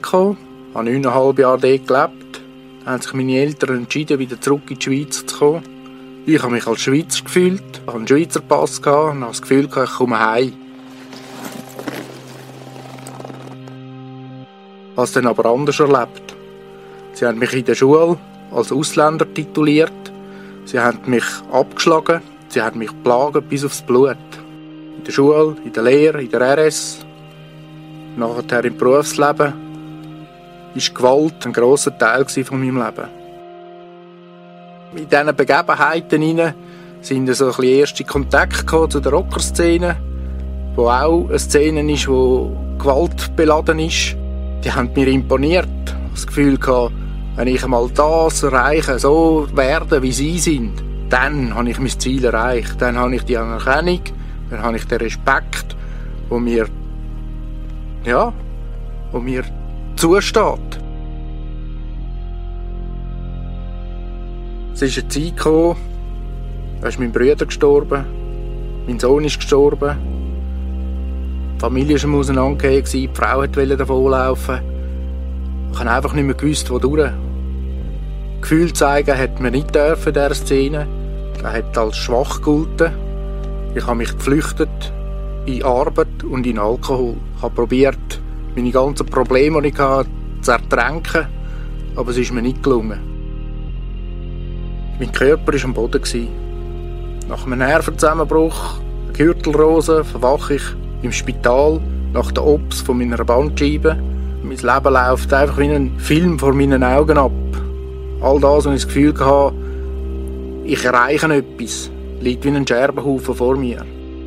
gekommen, habe 9,5 Jahre dort gelebt. Dann haben sich meine Eltern entschieden, wieder zurück in die Schweiz zu kommen. Ich habe mich als Schweizer gefühlt, ich hatte einen Schweizer Pass und habe das Gefühl, ich komme heim. Ich habe es dann aber anders erlebt. Sie haben mich in der Schule als Ausländer tituliert. Sie haben mich abgeschlagen. Sie haben mich geplagt bis aufs Blut. In der Schule, in der Lehre, in der RS. Nachher im Berufsleben war Gewalt ein grosser Teil von meinem Leben. In diesen Begebenheiten sind so ein bisschen erste Kontakte zu der Rockerszene, wo auch eine Szene ist, die gewaltbeladen ist. Die haben mir imponiert. Ich hatte das Gefühl, wenn ich einmal das erreiche, so werden, wie sie sind, dann habe ich mein Ziel erreicht. Dann habe ich die Anerkennung, dann habe ich den Respekt, wo mir zusteht. Es ist eine Zeit gekommen, da ist mein Bruder gestorben, mein Sohn ist gestorben, die Familie war auseinandergegangen, die Frau wollte davonlaufen. Ich habe einfach nicht mehr gewusst, wodurch. Gefühl zeigen hat man nicht dürfen in dieser Szene. Er hat als schwach gegolten. Ich habe mich geflüchtet in Arbeit und in Alkohol. Ich habe probiert, meine ganzen Probleme, die ich hatte, zu ertränken, aber es ist mir nicht gelungen. Mein Körper war am Boden. Nach einem Nervenzusammenbruch, einer Gürtelrose, verwache ich im Spital nach der Ops von meiner Bandscheibe. Mein Leben läuft einfach wie ein Film vor meinen Augen ab. All das, was ich das Gefühl hatte, ich erreiche etwas, liegt wie ein Scherbenhaufen vor mir.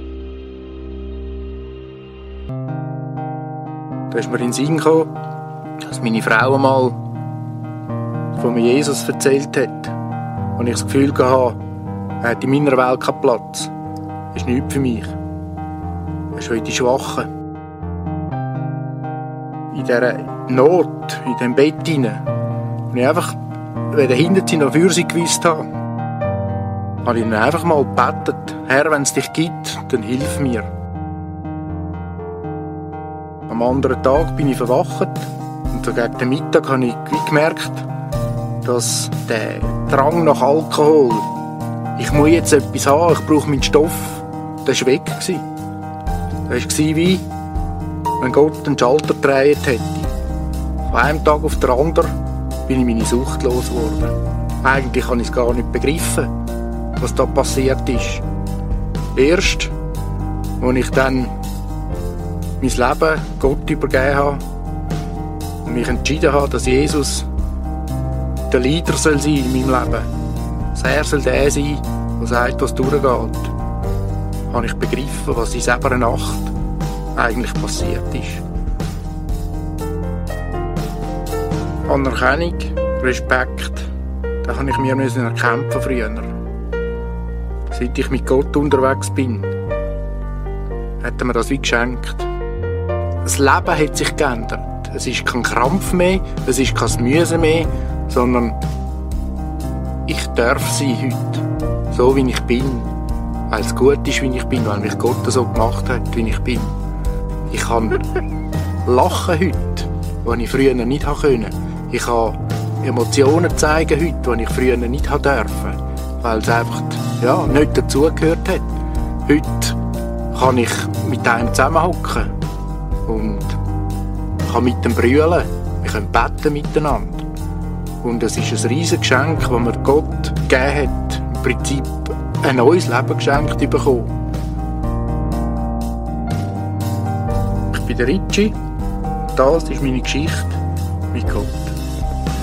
Da ist mir in den Sinn gekommen, dass meine Frau einmal von mir Jesus erzählt hat. Und ich das Gefühl hatte, er hat in meiner Welt keinen Platz. Das ist nichts für mich. Er ist für die Schwachen. In dieser Not, in diesem Bett hinein, und ich einfach, wenn dahinter sie noch für sie gewusst habe ich ihn einfach mal gebetet: Herr, wenn es dich gibt, dann hilf mir. Am anderen Tag bin ich verwacht und so gegen den Mittag habe ich gemerkt, dass der Drang nach Alkohol, ich muss jetzt etwas haben, ich brauche meinen Stoff, der war weg. Das war wie, wenn Gott einen Schalter gedreht hätte. Von einem Tag auf den anderen bin ich meine Sucht losgeworden. Eigentlich habe ich es gar nicht begriffen, was da passiert ist. Erst, als ich dann mein Leben Gott übergeben habe und mich entschieden habe, dass Jesus der Leader soll sein in meinem Leben. Dass er soll der sein, der sagt, was durchgeht. Habe ich begriffen, was in dieser Nacht eigentlich passiert ist. Anerkennung, Respekt, den kann ich mir erkämpfen früher. Seit ich mit Gott unterwegs bin, hat er mir das wie geschenkt. Das Leben hat sich geändert. Es ist kein Krampf mehr, es ist kein Müssen mehr, sondern ich darf sein heute, so wie ich bin, weil es gut ist, wie ich bin, weil mich Gott so gemacht hat, wie ich bin. Ich kann lachen heute, was ich früher nicht konnte. Ich kann Emotionen zeigen heute, die ich früher nicht durfte, weil es einfach nicht dazugehört hat. Heute kann ich mit einem zusammenhocken und kann mit dem brüllen. Wir können beten miteinander. Und es ist ein riesiges Geschenk, das mir Gott gegeben hat. Im Prinzip ein neues Leben geschenkt bekommen. Ich bin der Ritchie. Das ist meine Geschichte mit Gott.